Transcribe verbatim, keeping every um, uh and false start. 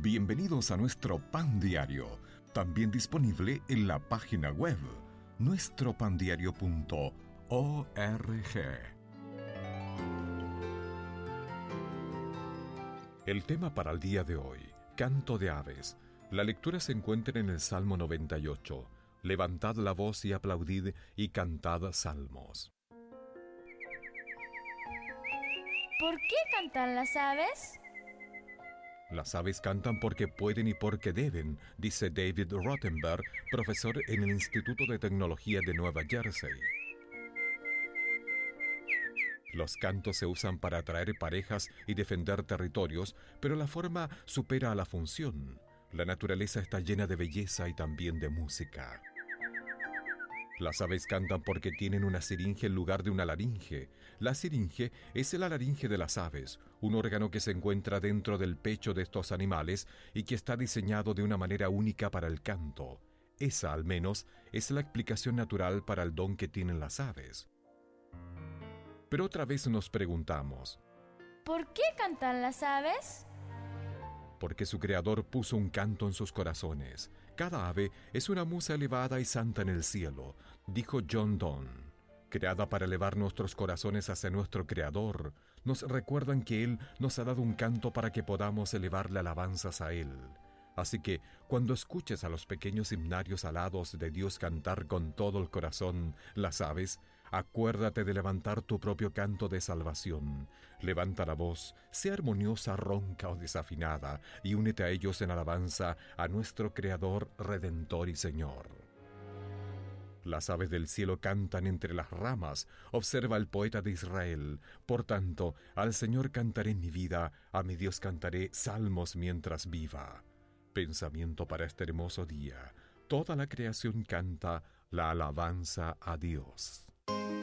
Bienvenidos a nuestro Pan Diario, también disponible en la página web nuestro pan diario punto org. El tema para el día de hoy, Canto de Aves. La lectura se encuentra en el Salmo noventa y ocho. Levantad la voz y aplaudid y cantad salmos. ¿Por qué cantan las aves? Las aves cantan porque pueden y porque deben, dice David Rothenberg, profesor en el Instituto de Tecnología de Nueva Jersey. Los cantos se usan para atraer parejas y defender territorios, pero la forma supera a la función. La naturaleza está llena de belleza y también de música. Las aves cantan porque tienen una siringe en lugar de una laringe. La siringe es la laringe de las aves, un órgano que se encuentra dentro del pecho de estos animales y que está diseñado de una manera única para el canto. Esa, al menos, es la explicación natural para el don que tienen las aves. Pero otra vez nos preguntamos, ¿por qué cantan las aves? Porque su creador puso un canto en sus corazones. Cada ave es una musa elevada y santa en el cielo, dijo John Donne. Creada para elevar nuestros corazones hacia nuestro Creador, nos recuerdan que Él nos ha dado un canto para que podamos elevarle alabanzas a Él. Así que, cuando escuches a los pequeños himnarios alados de Dios cantar con todo el corazón las aves, acuérdate de levantar tu propio canto de salvación. Levanta la voz, sea armoniosa, ronca o desafinada, y únete a ellos en alabanza a nuestro Creador, Redentor y Señor. Las aves del cielo cantan entre las ramas, observa el poeta de Israel. Por tanto, al Señor cantaré en mi vida, a mi Dios cantaré salmos mientras viva. Pensamiento para este hermoso día. Toda la creación canta la alabanza a Dios.